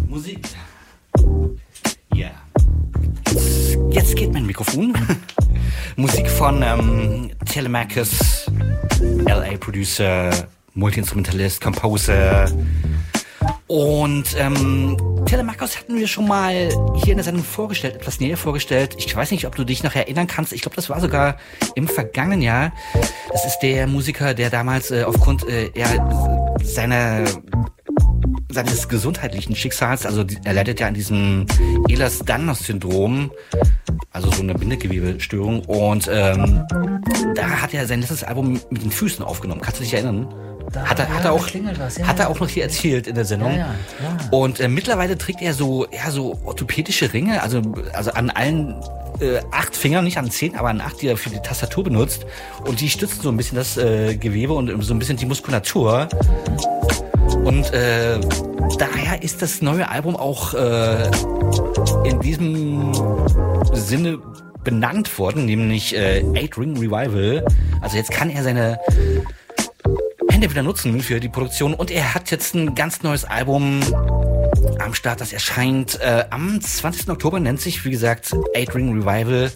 Musik. Ja. Jetzt geht mein Mikrofon. Musik von Telemachus, LA-Producer, Multi-Instrumentalist, Composer. Und Telemachus hatten wir schon mal hier in der Sendung vorgestellt, etwas näher vorgestellt. Ich weiß nicht, ob du dich noch erinnern kannst. Ich glaube, das war sogar im vergangenen Jahr. Das ist der Musiker, der damals aufgrund seines gesundheitlichen Schicksals, also er leidet ja an diesem Ehlers-Danlos-Syndrom, also so eine Bindegewebestörung. Und da hat er sein letztes Album mit den Füßen aufgenommen. Kannst du dich erinnern? Hat er auch noch hier erzählt in der Sendung. Ja. Und mittlerweile trägt er so orthopädische Ringe, also an allen 8 Fingern, nicht an 10, aber an 8, die er für die Tastatur benutzt. Und die stützen so ein bisschen das Gewebe und so ein bisschen die Muskulatur. Und daher ist das neue Album auch in diesem Sinne benannt worden, nämlich 8 Ring Revival. Also jetzt kann er seine Hände wieder nutzen für die Produktion und er hat jetzt ein ganz neues Album am Start, das erscheint am 20. Oktober, nennt sich, wie gesagt, 8 Ring Revival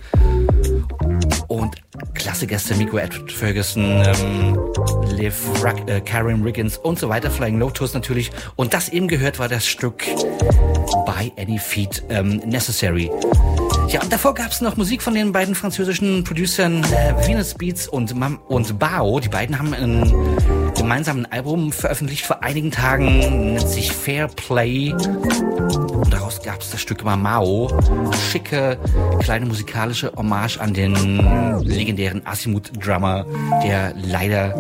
und klasse Gäste, Miko Edward Ferguson, Liv, Karen Riggins und so weiter, Flying Lotus natürlich und das eben gehört war das Stück By Any Feet Necessary. Ja, und davor gab es noch Musik von den beiden französischen Producern Venus Beats und Bao. Die beiden haben ein gemeinsamen Album veröffentlicht vor einigen Tagen, nennt sich Fair Play. Und daraus gab es das Stück Mao. Schicke, kleine musikalische Hommage an den legendären Azimuth-Drummer, der leider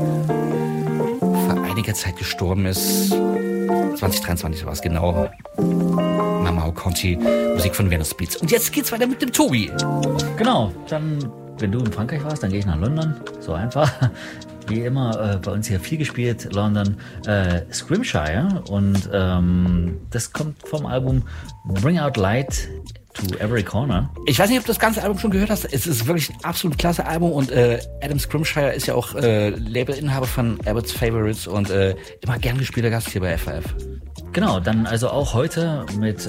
vor einiger Zeit gestorben ist. 2023 war es genau. Mamao Conti, Musik von Venus Beats. Und jetzt geht's weiter mit dem Tobi. Genau, dann, wenn du in Frankreich warst, dann gehe ich nach London. So einfach. Wie immer bei uns hier viel gespielt, London, Scrimshire. Und das kommt vom Album Bring Out Light to Every Corner. Ich weiß nicht, ob du das ganze Album schon gehört hast. Es ist wirklich ein absolut klasse Album und Adam Scrimshire ist ja auch Labelinhaber von Abbott's Favorites und immer gern gespielter Gast hier bei FAF. Genau, dann also auch heute mit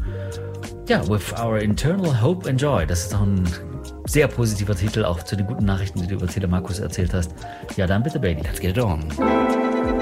With Our Internal Hope and Joy. Das ist doch ein sehr positiver Titel, auch zu den guten Nachrichten, die du über Telemachus erzählt hast. Ja, dann bitte, Baby. Let's get it on.